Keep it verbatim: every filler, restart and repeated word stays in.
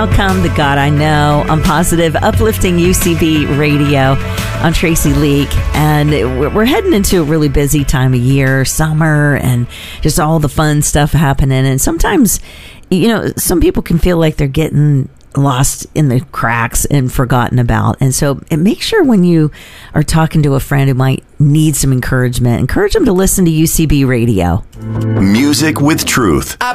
Welcome to God I Know on Positive Uplifting U C B Radio. I'm Tracy Leak, and we're heading into a really busy time of year, summer, and just all the fun stuff happening. And sometimes, you know, some people can feel like they're getting lost in the cracks and forgotten about. And so and make sure when you are talking to a friend who might need some encouragement, encourage them to listen to U C B Radio. Music with truth.